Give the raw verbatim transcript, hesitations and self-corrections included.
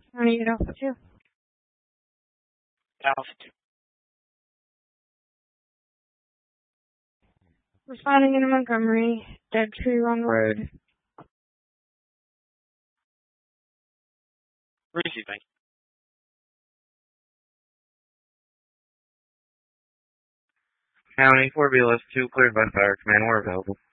twenty-eight Alpha two. Alpha two. Responding in Montgomery. Dead tree wrong road. Receiving. County four B L S two cleared by fire. Command, we're available.